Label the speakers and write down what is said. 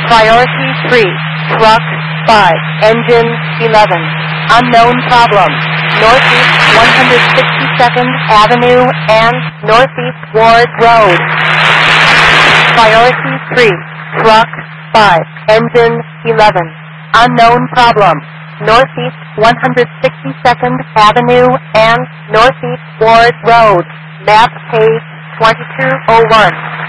Speaker 1: Priority 3, truck 5, engine 11. Unknown problem. Northeast 162nd Avenue and Northeast Ward Road. Priority 3, truck 5, engine 11. Unknown problem. Northeast 162nd Avenue and Northeast Ward Road. Map page 2201.